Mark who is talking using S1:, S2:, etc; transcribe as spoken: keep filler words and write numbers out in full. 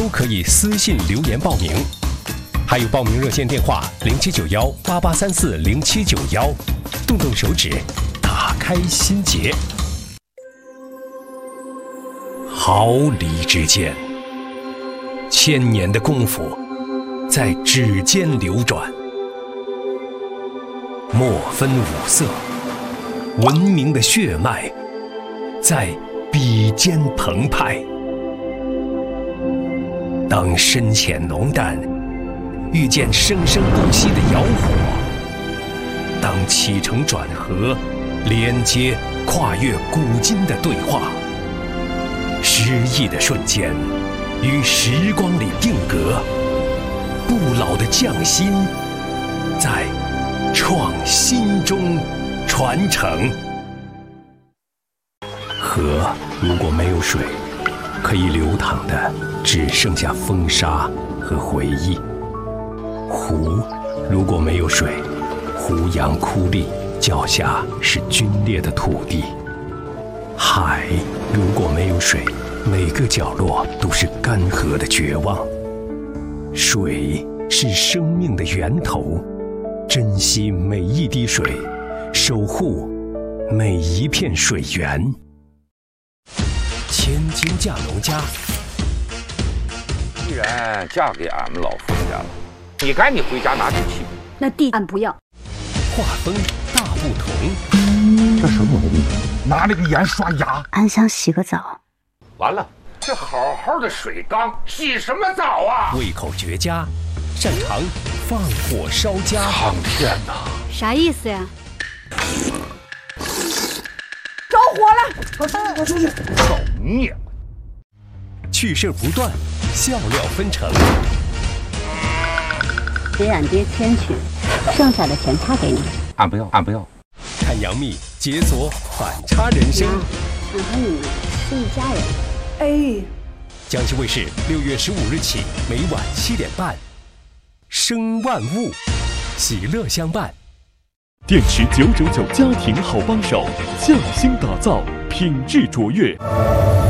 S1: 都可以私信留言报名，还有报名热线电话零七九幺八八三四零七九幺，动动手指，打开心结。毫厘之间，千年的功夫在指尖流转，莫分五色，文明的血脉在笔尖澎湃。当深浅浓淡遇见生生不息的窑火，当起承转合连接跨越古今的对话，诗意的瞬间于时光里定格，不老的匠心在创新中传承。河如果没有水，可以流淌的只剩下风沙和回忆。湖如果没有水，湖洋枯立，脚下是龟裂的土地。海如果没有水，每个角落都是干涸的绝望。水是生命的源头，珍惜每一滴水，守护每一片水源。千金嫁农家，
S2: 既然嫁给俺们老冯家了，你赶紧回家拿酒器。
S3: 那地俺不要。
S1: 画风大不同。
S4: 这什么毛病？拿那个盐刷牙。
S3: 俺想洗个澡。
S2: 完了，这好好的水缸，洗什么澡啊？
S1: 胃口绝佳，擅长放火烧家。
S2: 苍天哪！
S3: 啥意思呀？
S5: 着火了！快快快出去！
S2: 造孽！
S1: 趣事不断，笑料纷呈。
S3: 给俺爹钱去，剩下的钱他给你。
S2: 俺不要，俺不要。
S1: 看杨幂解锁反差人生。
S3: 俺和你是一家人。
S5: 哎，
S1: 江西卫视六月十五日起，每晚七点半，生万物，喜乐相伴。
S6: 电池九九九家庭好帮手，匠心打造，品质卓越。